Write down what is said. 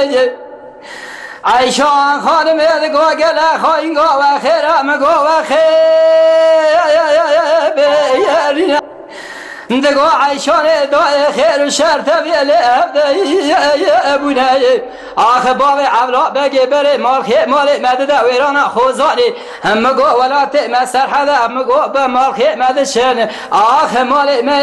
عیشان خانم دگو گله خواهین گو و خیرم گو و خیر دگو عیشان دای خیر و شر طویل ابونه آخ باب عولا بگی بره مال خیر مال مدد ویران خوزانی هم گو ولات مسر حدا هم گو به مال خیر مدد شن آخ مال